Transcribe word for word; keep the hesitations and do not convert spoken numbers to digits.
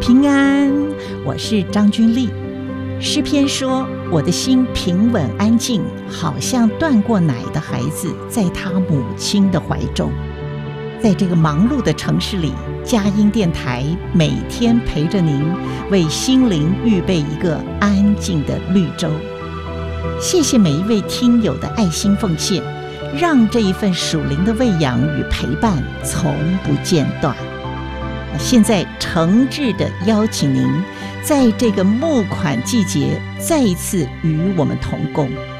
平安，我是张君丽。诗篇说，我的心平稳安静，好像断过奶的孩子在他母亲的怀中。在这个忙碌的城市里，佳音电台每天陪着您，为心灵预备一个安静的绿洲。谢谢每一位听友的爱心奉献，让这一份属灵的喂养与陪伴从不间断。现在诚挚地邀请您，在这个募款季节再一次与我们同工。